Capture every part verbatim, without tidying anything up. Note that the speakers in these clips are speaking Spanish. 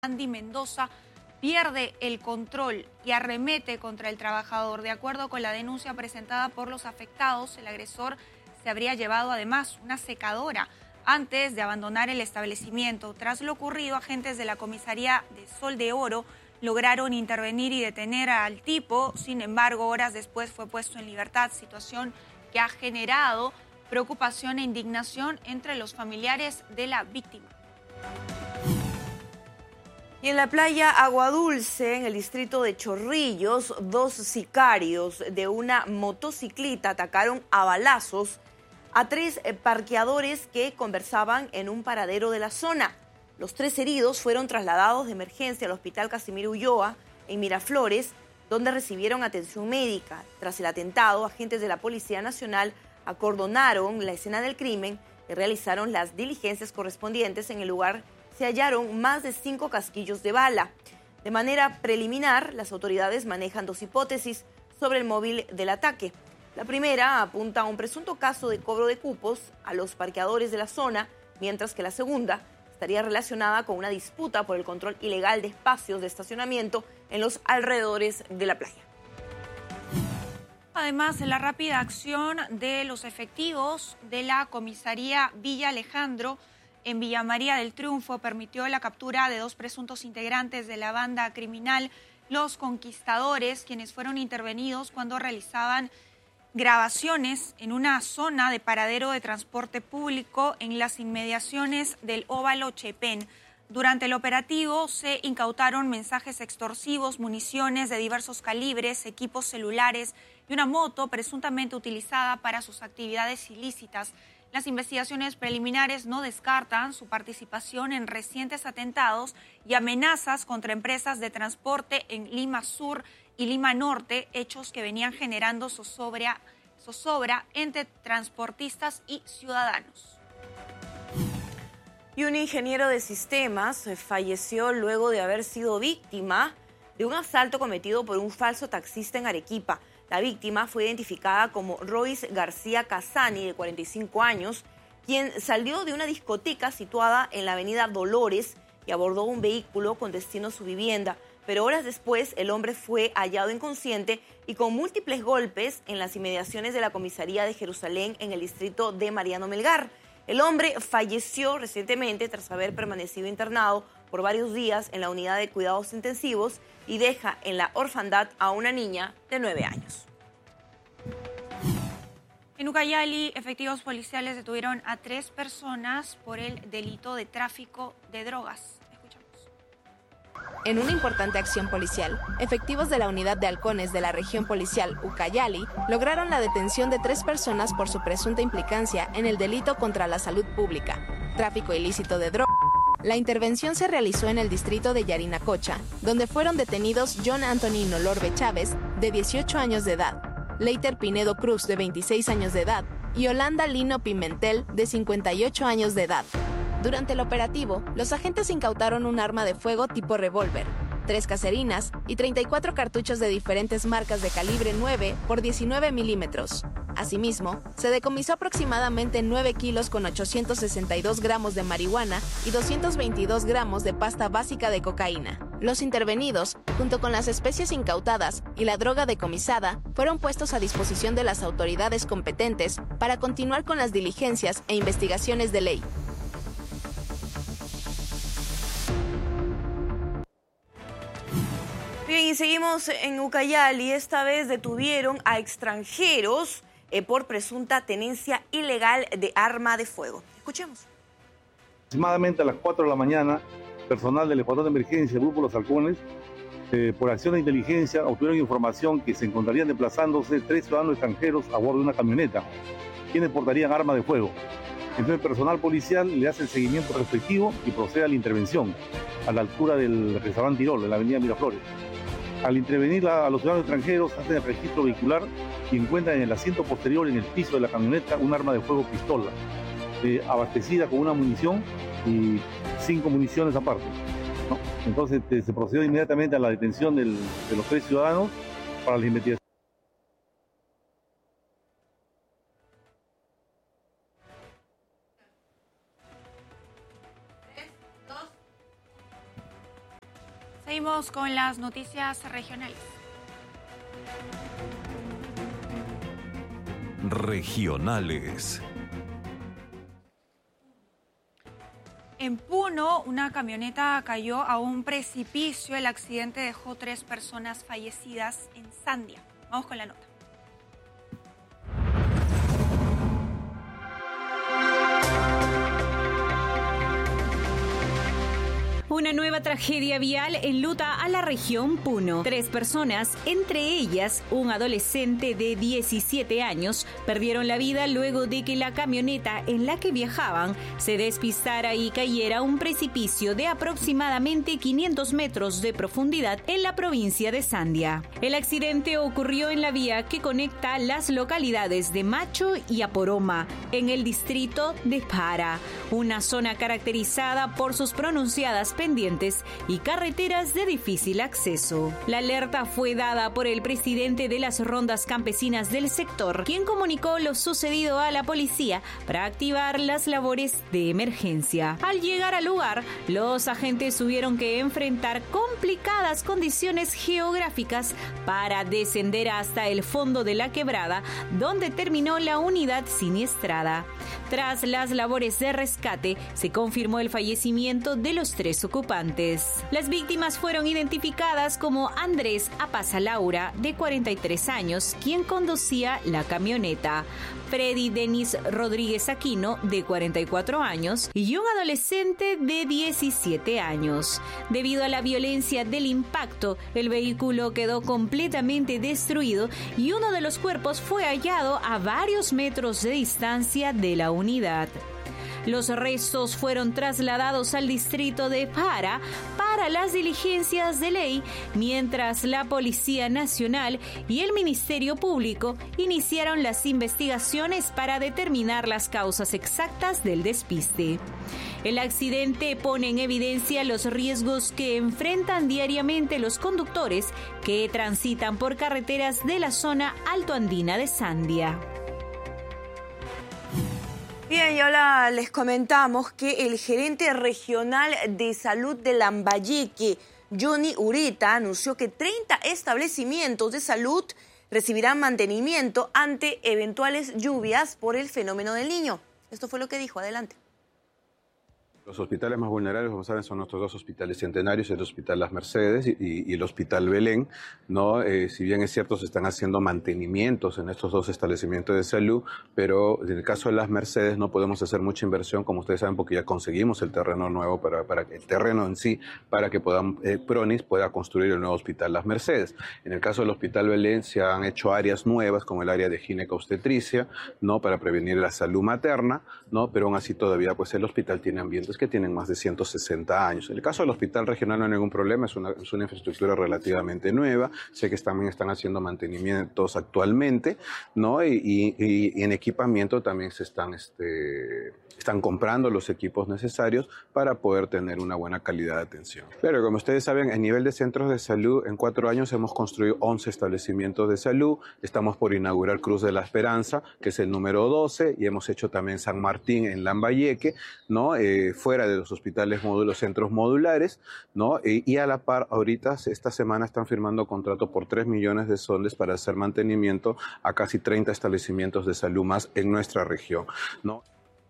Andy Mendoza pierde el control y arremete contra el trabajador. De acuerdo con la denuncia presentada por los afectados, el agresor se habría llevado además una secadora antes de abandonar el establecimiento. Tras lo ocurrido, agentes de la comisaría de Sol de Oro lograron intervenir y detener al tipo. Sin embargo, horas después fue puesto en libertad, situación que ha generado preocupación e indignación entre los familiares de la víctima. Y en la playa Agua Dulce, en el distrito de Chorrillos, dos sicarios de una motocicleta atacaron a balazos a tres parqueadores que conversaban en un paradero de la zona. Los tres heridos fueron trasladados de emergencia al Hospital Casimiro Ulloa, en Miraflores, donde recibieron atención médica. Tras el atentado, agentes de la Policía Nacional acordonaron la escena del crimen y realizaron las diligencias correspondientes. En el lugar se hallaron más de cinco casquillos de bala. De manera preliminar, las autoridades manejan dos hipótesis sobre el móvil del ataque. La primera apunta a un presunto caso de cobro de cupos a los parqueadores de la zona, mientras que la segunda estaría relacionada con una disputa por el control ilegal de espacios de estacionamiento en los alrededores de la playa. Además, la rápida acción de los efectivos de la comisaría Villa Alejandro en Villa María del Triunfo permitió la captura de dos presuntos integrantes de la banda criminal Los Conquistadores, quienes fueron intervenidos cuando realizaban grabaciones en una zona de paradero de transporte público en las inmediaciones del Óvalo Chepén. Durante el operativo se incautaron mensajes extorsivos, municiones de diversos calibres, equipos celulares y una moto presuntamente utilizada para sus actividades ilícitas. Las investigaciones preliminares no descartan su participación en recientes atentados y amenazas contra empresas de transporte en Lima Sur y Lima Norte, hechos que venían generando zozobra, zozobra entre transportistas y ciudadanos. Y un ingeniero de sistemas falleció luego de haber sido víctima de un asalto cometido por un falso taxista en Arequipa. La víctima fue identificada como Royce García Casani, de cuarenta y cinco años, quien salió de una discoteca situada en la avenida Dolores y abordó un vehículo con destino a su vivienda. Pero horas después, el hombre fue hallado inconsciente y con múltiples golpes en las inmediaciones de la comisaría de Jerusalén en el distrito de Mariano Melgar. El hombre falleció recientemente tras haber permanecido internado por varios días en la unidad de cuidados intensivos y deja en la orfandad a una niña de nueve años. En Ucayali, efectivos policiales detuvieron a tres personas por el delito de tráfico de drogas. En una importante acción policial, efectivos de la unidad de halcones de la región policial Ucayali lograron la detención de tres personas por su presunta implicancia en el delito contra la salud pública, tráfico ilícito de drogas. La intervención se realizó en el distrito de Yarinacocha, donde fueron detenidos John Anthony Nolorbe Chávez, de dieciocho años de edad, Leiter Pinedo Cruz, de veintiséis años de edad, y Yolanda Lino Pimentel, de cincuenta y ocho años de edad. Durante el operativo, los agentes incautaron un arma de fuego tipo revólver, tres caserinas y treinta y cuatro cartuchos de diferentes marcas de calibre nueve por diecinueve milímetros. Asimismo, se decomisó aproximadamente nueve kilos con ochocientos sesenta y dos gramos de marihuana y doscientos veintidós gramos de pasta básica de cocaína. Los intervenidos, junto con las especies incautadas y la droga decomisada, fueron puestos a disposición de las autoridades competentes para continuar con las diligencias e investigaciones de ley. Bien, y seguimos en Ucayali. Esta vez detuvieron a extranjeros eh, por presunta tenencia ilegal de arma de fuego. Escuchemos. Aproximadamente a las cuatro de la mañana, personal del Escuadrón de Emergencia, el Grupo Los Halcones, eh, por acción de inteligencia, obtuvieron información que se encontrarían desplazándose tres ciudadanos extranjeros a bordo de una camioneta, quienes portarían arma de fuego. Entonces el personal policial le hace el seguimiento respectivo y procede a la intervención a la altura del restaurante Tirol, en la avenida Miraflores. Al intervenir a los ciudadanos extranjeros, hacen el registro vehicular y encuentran en el asiento posterior, en el piso de la camioneta, un arma de fuego pistola, eh, abastecida con una munición y cinco municiones aparte, ¿no? Entonces eh, se procedió inmediatamente a la detención del, de los tres ciudadanos para la investigación. Seguimos con las noticias regionales. Regionales. En Puno, una camioneta cayó a un precipicio. El accidente dejó tres personas fallecidas en Sandia. Vamos con la nota. Una nueva tragedia vial enluta a la región Puno. Tres personas, entre ellas un adolescente de diecisiete años, perdieron la vida luego de que la camioneta en la que viajaban se despistara y cayera a un precipicio de aproximadamente quinientos metros de profundidad en la provincia de Sandia. El accidente ocurrió en la vía que conecta las localidades de Macho y Aporoma, en el distrito de Para, una zona caracterizada por sus pronunciadas pendientes y carreteras de difícil acceso. La alerta fue dada por el presidente de las rondas campesinas del sector, quien comunicó lo sucedido a la policía para activar las labores de emergencia. Al llegar al lugar, los agentes tuvieron que enfrentar complicadas condiciones geográficas para descender hasta el fondo de la quebrada, donde terminó la unidad siniestrada. Tras las labores de rescate, se confirmó el fallecimiento de los tres ocupantes. Las víctimas fueron identificadas como Andrés Apaza Laura, de cuarenta y tres años, quien conducía la camioneta, Freddy Denis Rodríguez Aquino, de cuarenta y cuatro años, y un adolescente de diecisiete años. Debido a la violencia del impacto, el vehículo quedó completamente destruido y uno de los cuerpos fue hallado a varios metros de distancia de la unidad. Los restos fueron trasladados al distrito de Para para las diligencias de ley, mientras la Policía Nacional y el Ministerio Público iniciaron las investigaciones para determinar las causas exactas del despiste. El accidente pone en evidencia los riesgos que enfrentan diariamente los conductores que transitan por carreteras de la zona altoandina de Sandia. Bien, y ahora les comentamos que el gerente regional de salud de Lambayeque, Johnny Ureta, anunció que treinta establecimientos de salud recibirán mantenimiento ante eventuales lluvias por el fenómeno del Niño. Esto fue lo que dijo. Adelante. Los hospitales más vulnerables, como saben, son nuestros dos hospitales centenarios, el Hospital Las Mercedes y, y el Hospital Belén, ¿no? Eh, si bien es cierto, se están haciendo mantenimientos en estos dos establecimientos de salud, pero en el caso de Las Mercedes no podemos hacer mucha inversión, como ustedes saben, porque ya conseguimos el terreno nuevo, para, para el terreno en sí, para que podamos, eh, Pronis pueda construir el nuevo Hospital Las Mercedes. En el caso del Hospital Belén se han hecho áreas nuevas, como el área de ginecobstetricia, ¿no? Para prevenir la salud materna, ¿no? Pero aún así todavía pues el hospital tiene ambientes que tienen más de ciento sesenta años. En el caso del hospital regional no hay ningún problema, es una, es una infraestructura relativamente nueva, sé que también están haciendo mantenimientos actualmente, ¿no? Y, y, y en equipamiento también se están, este, están comprando los equipos necesarios para poder tener una buena calidad de atención. Pero como ustedes saben, a nivel de centros de salud, en cuatro años hemos construido once establecimientos de salud, estamos por inaugurar Cruz de la Esperanza, que es el número doce, y hemos hecho también San Martín en Lambayeque, ¿no? Eh, fuera de los hospitales módulos, centros modulares, ¿no? Y, y a la par, ahorita, esta semana están firmando contrato por tres millones de soles para hacer mantenimiento a casi treinta establecimientos de salud más en nuestra región, ¿no?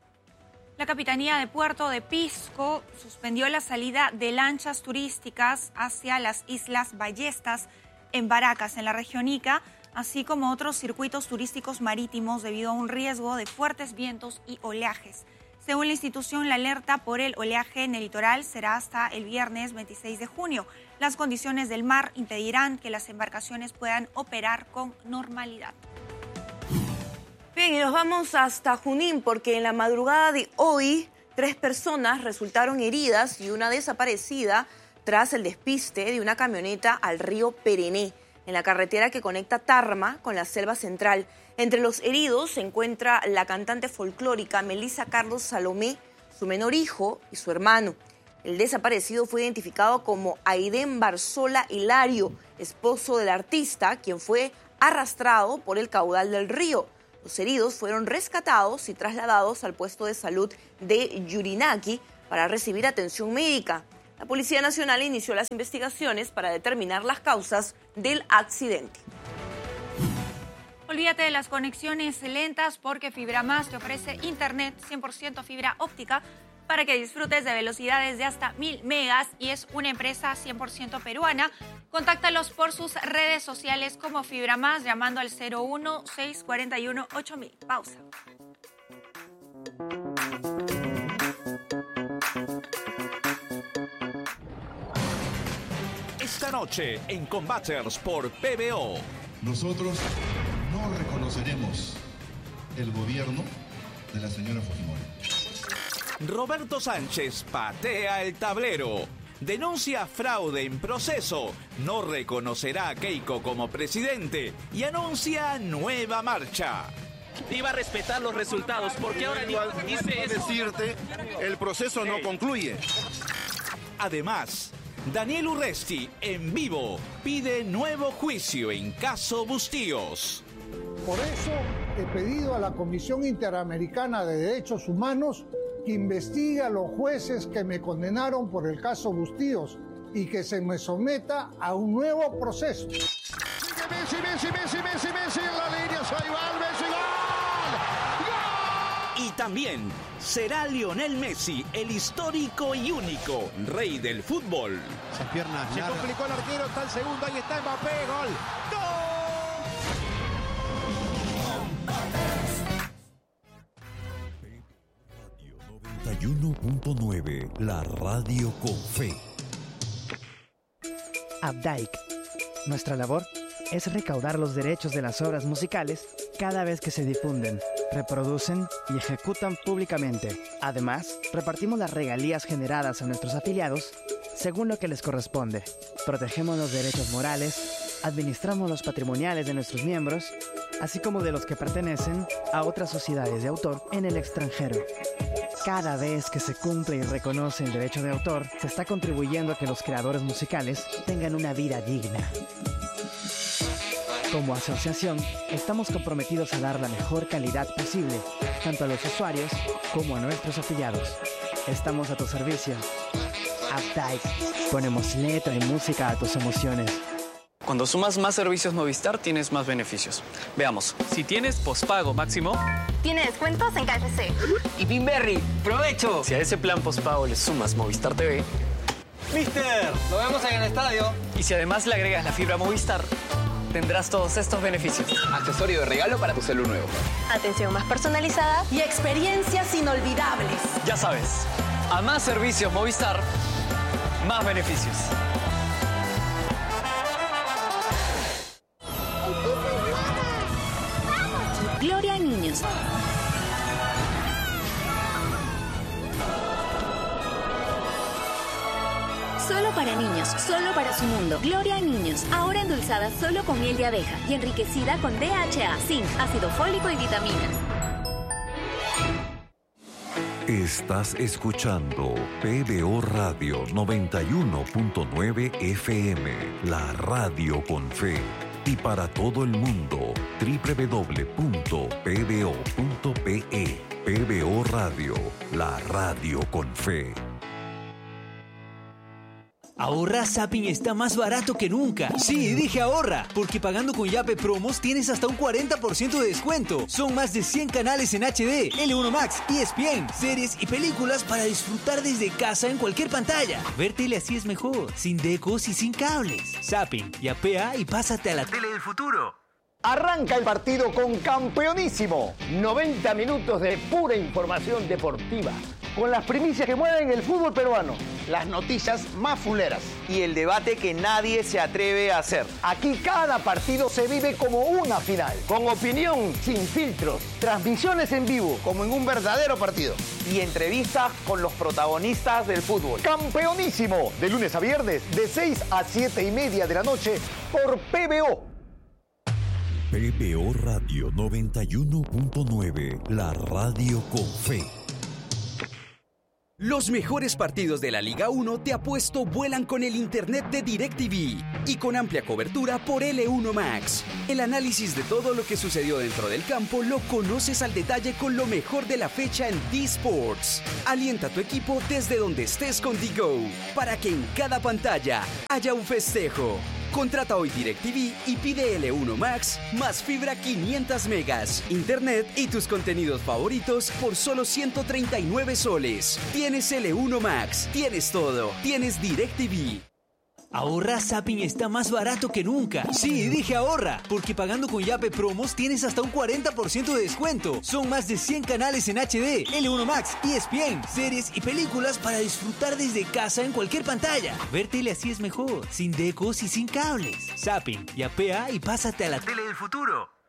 La Capitanía de Puerto de Pisco suspendió la salida de lanchas turísticas hacia las Islas Ballestas en Baracas, en la región Ica, así como otros circuitos turísticos marítimos debido a un riesgo de fuertes vientos y oleajes. Según la institución, la alerta por el oleaje en el litoral será hasta el viernes veintiséis de junio. Las condiciones del mar impedirán que las embarcaciones puedan operar con normalidad. Bien, y nos vamos hasta Junín porque en la madrugada de hoy tres personas resultaron heridas y una desaparecida tras el despiste de una camioneta al río Perené, en la carretera que conecta Tarma con la Selva Central. Entre los heridos se encuentra la cantante folclórica Melissa Carlos Salomé, su menor hijo y su hermano. El desaparecido fue identificado como Aiden Barzola Hilario, esposo del artista, quien fue arrastrado por el caudal del río. Los heridos fueron rescatados y trasladados al puesto de salud de Yurinaki para recibir atención médica. La Policía Nacional inició las investigaciones para determinar las causas del accidente. Olvídate de las conexiones lentas porque FibraMás te ofrece internet cien por ciento fibra óptica para que disfrutes de velocidades de hasta mil megas y es una empresa cien por ciento peruana. Contáctalos por sus redes sociales como FibraMás llamando al cero uno, seis cuatro uno, ocho mil. Pausa. Esta noche en Combaters por P B O. Nosotros no reconoceremos el gobierno de la señora Fujimori. Roberto Sánchez patea el tablero. Denuncia fraude en proceso. No reconocerá a Keiko como presidente y anuncia nueva marcha. Iba a respetar los resultados porque ahora dice eso. Decirte, el proceso no concluye. Además, Daniel Urresti, en vivo, pide nuevo juicio en caso Bustíos. Por eso he pedido a la Comisión Interamericana de Derechos Humanos que investigue a los jueces que me condenaron por el caso Bustíos y que se me someta a un nuevo proceso. Messi, Messi, Messi, Messi, Messi, en la línea, se va Messi, ¡gol! Y también será Lionel Messi, el histórico y único rey del fútbol. Esas piernas Se largas. complicó el arquero, está el segundo, ahí está Mbappé, gol. ¡Gol! noventa y uno punto nueve, la radio con fe. Updike. Nuestra labor es recaudar los derechos de las obras musicales cada vez que se difunden, reproducen y ejecutan públicamente. Además, repartimos las regalías generadas a nuestros afiliados según lo que les corresponde. Protegemos los derechos morales, administramos los patrimoniales de nuestros miembros, así como de los que pertenecen a otras sociedades de autor en el extranjero. Cada vez que se cumple y reconoce el derecho de autor, se está contribuyendo a que los creadores musicales tengan una vida digna. Como asociación, estamos comprometidos a dar la mejor calidad posible, tanto a los usuarios como a nuestros afiliados. Estamos a tu servicio. Updike. Ponemos letra y música a tus emociones. Cuando sumas más servicios Movistar, tienes más beneficios. Veamos. Si tienes pospago máximo, tiene descuentos en K F C. Y Pinberry, ¡provecho! Si a ese plan pospago le sumas Movistar T V, ¡Mister! lo vemos en el estadio. Y si además le agregas la fibra Movistar, tendrás todos estos beneficios. Accesorio de regalo para tu celular nuevo. Atención más personalizada y experiencias inolvidables. Ya sabes, a más servicios Movistar, más beneficios. Gloria a niños. Solo para niños, solo para su mundo. Gloria a niños, ahora endulzada solo con miel de abeja y enriquecida con D H A, zinc, ácido fólico y vitaminas. Estás escuchando P B O Radio noventa y uno punto nueve F M, la radio con fe. Y para todo el mundo, doble u doble u doble u punto p b o punto p e. P B O Radio, la radio con fe. Ahorra, Zapping está más barato que nunca. Sí, dije ahorra, porque pagando con Yape Promos tienes hasta un cuarenta por ciento de descuento. Son más de cien canales en H D, L uno Max, E S P N, series y películas para disfrutar desde casa en cualquier pantalla. Ver tele así es mejor, sin decos y sin cables. Zapping, yapea y pásate a la tele del futuro. Arranca el partido con Campeonísimo. noventa minutos de pura información deportiva. Con las primicias que mueven el fútbol peruano. Las noticias más fuleras. Y el debate que nadie se atreve a hacer. Aquí cada partido se vive como una final. Con opinión sin filtros. Transmisiones en vivo. Como en un verdadero partido. Y entrevistas con los protagonistas del fútbol. Campeonísimo. De lunes a viernes, de seis a siete y media de la noche, por P B O. P B O Radio noventa y uno punto nueve, la radio con fe. Los mejores partidos de la Liga uno te apuesto vuelan con el internet de DirecTV y con amplia cobertura por L uno Max. El análisis de todo lo que sucedió dentro del campo lo conoces al detalle con lo mejor de la fecha en D-Sports. Alienta a tu equipo desde donde estés con D-Go para que en cada pantalla haya un festejo. Contrata hoy DirecTV y pide L uno Max más fibra quinientos megas, internet y tus contenidos favoritos por solo ciento treinta y nueve soles. Tienes L uno Max, tienes todo, tienes DirecTV. Ahorra, Zapping está más barato que nunca. Sí, dije ahorra, porque pagando con Yape Promos tienes hasta un cuarenta por ciento de descuento. Son más de cien canales en H D, L uno Max, E S P N, series y películas para disfrutar desde casa en cualquier pantalla. Ver tele así es mejor, sin decos y sin cables. Zapping, yapea y pásate a la tele del futuro.